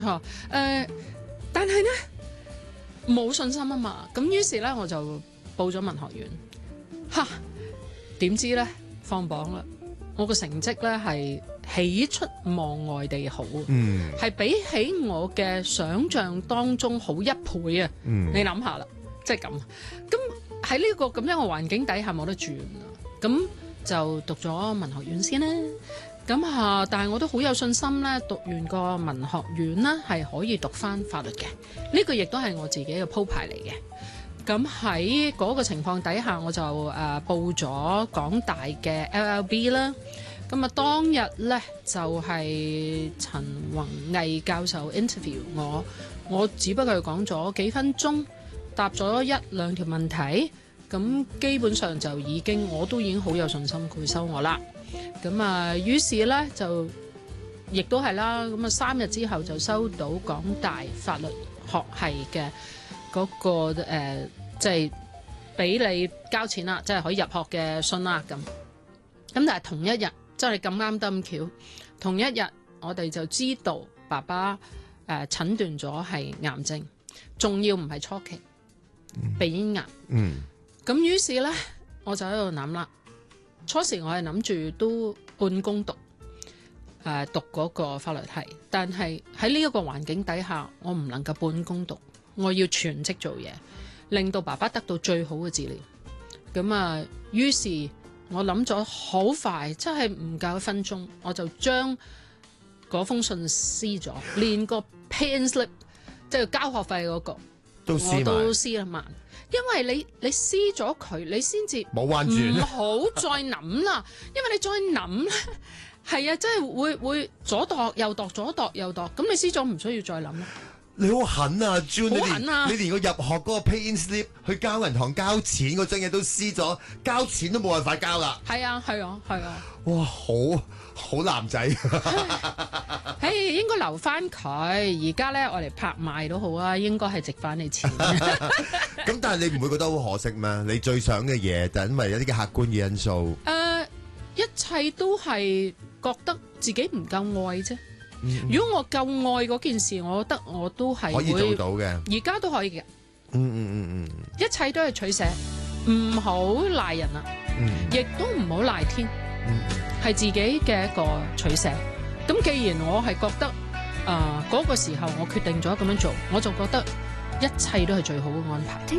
但係咧冇信心啊嘛，咁於是咧我就報咗文學院，點知咧放榜啦，我個成績咧係喜出望外地好，係比起我嘅想像當中好1倍啊！你諗下啦，即係咁。咁喺呢個咁樣嘅環境底下冇得轉啊，咁就讀咗文學院先啦。咁但係我都好有信心咧，讀完個文學院呢係可以讀翻法律嘅。呢個亦都係我自己嘅鋪排嚟嘅。咁喺嗰個情況底下，我就報咗港大嘅 LLB 啦。咁當日呢，就係陳宏毅教授 interview 我只不過係講咗幾分鐘，答咗1-2條問題，咁基本上就我都已經好有信心佢收我啦。咁於是呢，就亦都係啦。咁3日之後就收到港大法律學系嘅嗰個即係俾你交錢啦，即係可以入學嘅信啦。咁但係同一日，即係咁啱得咁巧，同一日我哋就知道爸爸診斷咗係癌症，仲要唔係初期鼻咽癌。咁於是呢，我就喺度諗啦。初時我係諗住都半工讀讀嗰個法律系，但係喺呢一個環境底下，我唔能夠半工讀，我要全職做嘢，令到爸爸得到最好嘅治療。咁於是我諗咗好快，真係唔夠1分鐘，我就將嗰封信撕咗，連個 pay slip 即係交學費嗰個我都撕啦埋。因為你撕咗佢，你先至冇彎轉， 唔好再諗啦。因為你再諗咧，係啊，真係會左度右度，左度右度，咁你撕咗唔需要再諗啦。 你好狠啊 June！ 好狠啊！ 你連個入學嗰個 pay slip 去交銀行交錢嗰張嘢都撕咗，交錢都冇辦法交啦。 係啊，係啊，係啊！ 哇，好男仔。 應該留翻佢。而家咧，我嚟拍賣都好啊，應該係值翻你錢。 咁但係你唔會覺得好可惜咩？你最想嘅嘢就因為一啲嘅客觀嘅因素。 一切都係覺得自己唔夠愛啫。如果我夠愛嗰件事，我覺得我都係可以做到嘅， 而家都可以嘅。一切都係取捨，唔好賴人啦，亦都唔好賴天，係自己嘅一個取捨。咁既然我係覺得嗰個時候我決定咗咁樣做，我就覺得一切都係最好嘅安排。